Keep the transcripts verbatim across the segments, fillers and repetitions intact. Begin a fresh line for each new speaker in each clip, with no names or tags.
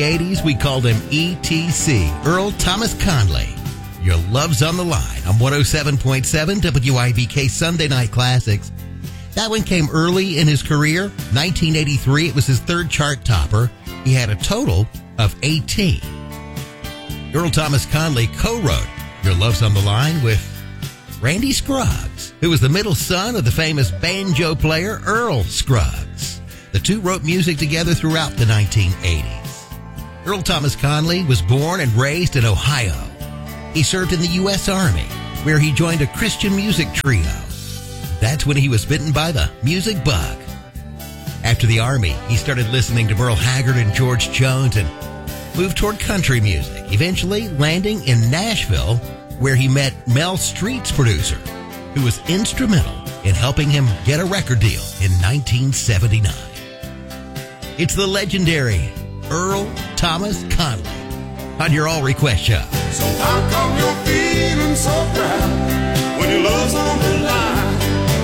eighties, we called him E T C, Earl Thomas Conley. Your Love's on the Line on one oh seven point seven W I V K Sunday Night Classics. That one came early in his career. nineteen eighty-three, it was his third chart topper. He had a total of eighteen. Earl Thomas Conley co-wrote Your Love's on the Line with Randy Scruggs, who was the middle son of the famous banjo player Earl Scruggs. The two wrote music together throughout the nineteen eighties. Earl Thomas Conley was born and raised in Ohio. He served in the U S Army, where he joined a Christian music trio. That's when he was bitten by the music bug. After the Army, he started listening to Merle Haggard and George Jones and moved toward country music, eventually landing in Nashville, where he met Mel Street's producer, who was instrumental in helping him get a record deal in nineteen seventy-nine. It's the legendary Earl Thomas Conley on your All Request Show.
So how come you're feeling so proud when your love's on the line?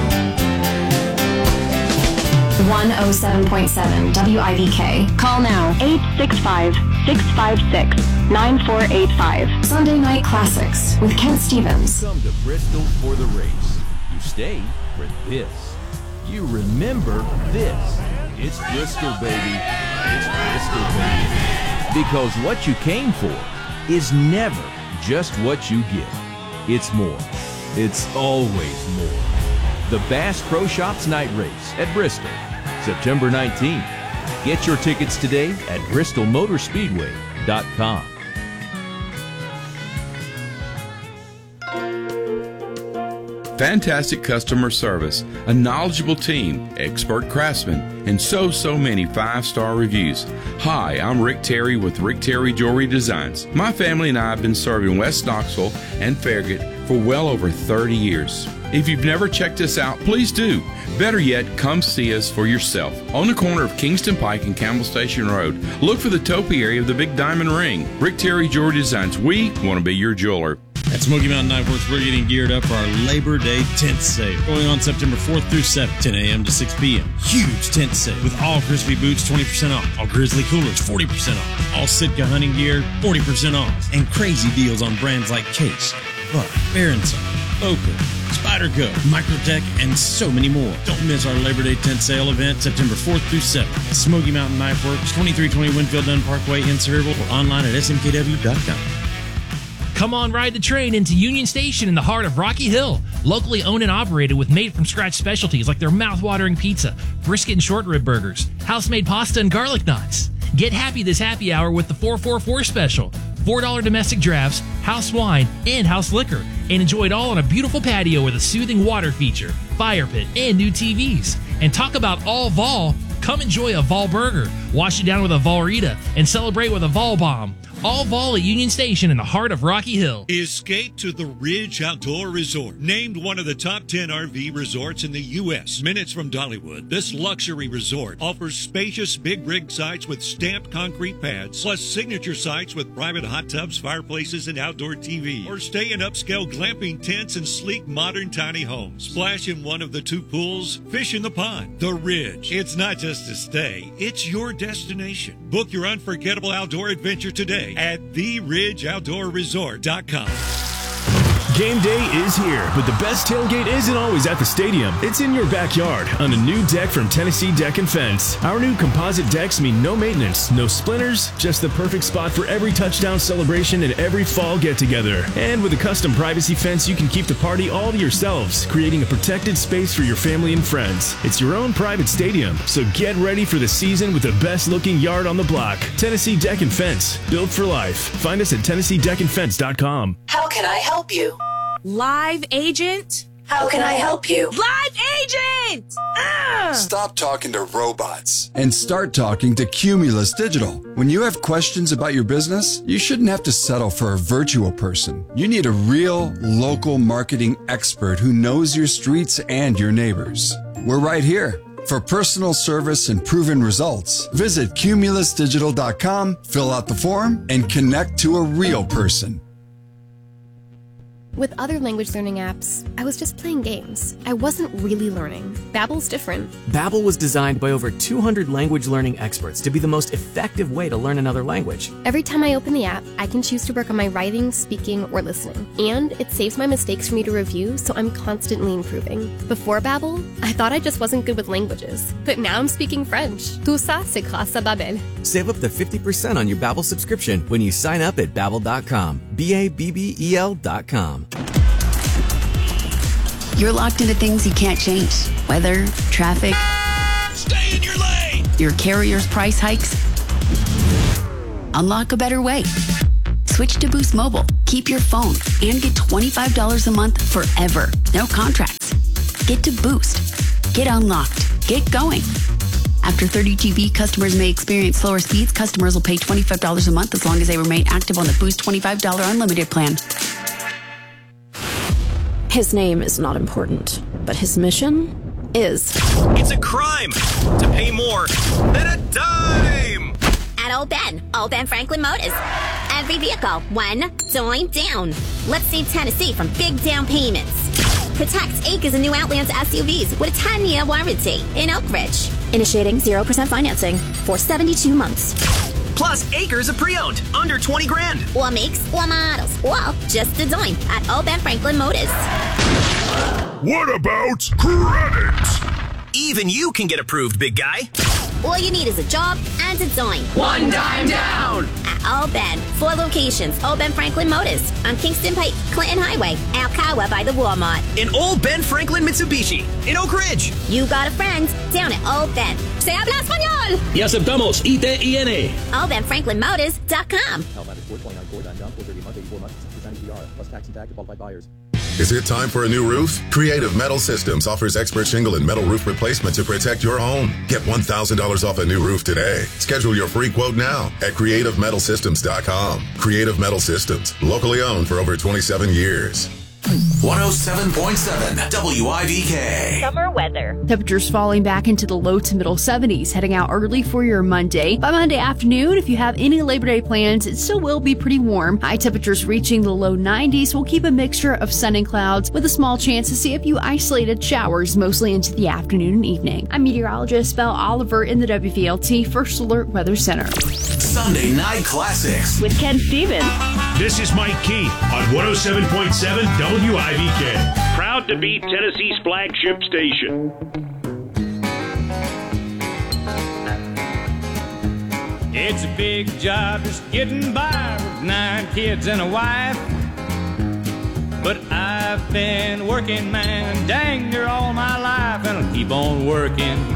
one oh seven point seven W I V K.
Call now, eight six five, six five six, nine four eight five.
Sunday Night Classics with Kent Stevens.
Come to Bristol for the race. You stay for this. You remember this. It's Bristol, baby. It's Bristol, baby. Because what you came for is never just what you get. It's more. It's always more. The Bass Pro Shops Night Race at Bristol, September nineteenth. Get your tickets today at bristol motor speedway dot com.
Fantastic customer service, a knowledgeable team, expert craftsmen, and so, so many five-star reviews. Hi, I'm Rick Terry with Rick Terry Jewelry Designs. My family and I have been serving West Knoxville and Farragut for well over thirty years. If you've never checked us out, please do. Better yet, come see us for yourself. On the corner of Kingston Pike and Campbell Station Road, look for the topiary of the Big Diamond Ring. Rick Terry Jewelry Designs. We want to be your jeweler.
At Smoky Mountain Knife Works, we're getting geared up for our Labor Day tent sale. Going on September fourth through seventh, ten a.m. to six p.m. Huge tent sale with all Crispy boots, twenty percent off. All Grizzly coolers, forty percent off. All Sitka hunting gear, forty percent off. And crazy deals on brands like Case, Buck, Berenson, Oakley, Spyderco, Microtech, and so many more. Don't miss our Labor Day tent sale event September fourth through seventh at Smoky Mountain Knife Works, twenty-three twenty Winfield Dunn Parkway in Sevierville, or online at S M K W dot com.
Come on, ride the train into Union Station in the heart of Rocky Hill. Locally owned and operated with made-from-scratch specialties like their mouth-watering pizza, brisket and short rib burgers, house-made pasta and garlic knots. Get happy this happy hour with the four four four special. four dollars domestic drafts, house wine, and house liquor. And enjoy it all on a beautiful patio with a soothing water feature, fire pit, and new T Vs. And talk about all Vol. Come enjoy a Vol burger, wash it down with a Volrita, and celebrate with a Vol bomb. All Vol at Union Station in the heart of Rocky Hill.
Escape to the Ridge Outdoor Resort. Named one of the top ten R V resorts in the U S Minutes from Dollywood, this luxury resort offers spacious big rig sites with stamped concrete pads, plus signature sites with private hot tubs, fireplaces, and outdoor T V. Or stay in upscale glamping tents and sleek modern tiny homes. Splash in one of the two pools, fish in the pond. The Ridge. It's not just a stay, it's your destination. Book your unforgettable outdoor adventure today at the ridge outdoor resort dot com.
Game day is here, but the best tailgate isn't always at the stadium. It's in your backyard on a new deck from Tennessee Deck and Fence. Our new composite decks mean no maintenance, no splinters, just the perfect spot for every touchdown celebration and every fall get-together. And with a custom privacy fence, you can keep the party all to yourselves, creating a protected space for your family and friends. It's your own private stadium, so get ready for the season with the best-looking yard on the block. Tennessee Deck and Fence, built for life. Find us at tennessee deck and fence dot com.
How can I help you?
Live agent?
How can I help you?
Live agent! Ugh!
Stop talking to robots and start talking to Cumulus Digital. When you have questions about your business, you shouldn't have to settle for a virtual person. You need a real, local marketing expert who knows your streets and your neighbors. We're right here. For personal service and proven results, visit cumulus digital dot com, fill out the form, and connect to a real person.
With other language learning apps, I was just playing games. I wasn't really learning. Babbel's different.
Babbel was designed by over two hundred language learning experts to be the most effective way to learn another language.
Every time I open the app, I can choose to work on my writing, speaking, or listening. And it saves my mistakes for me to review, so I'm constantly improving. Before Babbel, I thought I just wasn't good with languages. But now I'm speaking French. Tout ça, c'est grâce à Babbel.
Save up to fifty percent on your Babbel subscription when you sign up at babbel dot com. B A B B E L dot com.
You're locked into things you can't change. Weather, traffic.
Stay in your lane!
Your carrier's price hikes. Unlock a better way. Switch to Boost Mobile. Keep your phone and get twenty-five dollars a month forever. No contracts. Get to Boost. Get unlocked. Get going. After thirty G B, customers may experience slower speeds. Customers will pay twenty-five dollars a month as long as they remain active on the Boost twenty-five dollars unlimited plan.
His name is not important, but his mission is.
It's a crime to pay more than a dime!
At Old Ben, Old Ben Franklin Motors. Every vehicle, one dime down. Let's save Tennessee from big down payments. Protect acres of new Outlands S U Vs with a ten-year warranty in Oak Ridge.
Initiating zero percent financing for seventy-two months.
Plus acres of pre-owned, under twenty grand.
Or makes, or models, or just a dime at Old Ben Franklin Motors.
What about credit?
Even you can get approved, big guy.
All you need is a job and a dime.
One dime down!
At Old Ben, four locations. Old Ben Franklin Motors on Kingston Pike, Clinton Highway, Alcoa by the Walmart.
In Old Ben Franklin Mitsubishi, in Oak Ridge.
You got a friend down at Old Ben. Se habla español!
Y aceptamos I T I N.
Old Ben Franklin Motors dot com.
Is it time for a new roof? Creative Metal Systems offers expert shingle and metal roof replacement to protect your home. Get one thousand dollars off a new roof today. Schedule your free quote now at creative metal systems dot com. Creative Metal Systems, locally owned for over twenty-seven years.
one oh seven point seven W I V K.
Summer weather.
Temperatures falling back into the low to middle seventies, heading out early for your Monday. By Monday afternoon, if you have any Labor Day plans, it still will be pretty warm. High temperatures reaching the low nineties will keep a mixture of sun and clouds with a small chance to see a few isolated showers, mostly into the afternoon and evening. I'm meteorologist Belle Oliver in the W V L T First Alert Weather Center.
Sunday Night Classics
with Ken Stevens.
This is Mike Key on one oh seven point seven W I V K.
Proud to be Tennessee's flagship station.
It's a big job just getting by with nine kids and a wife. But I've been working, man, dang near all my life, and I'll keep on working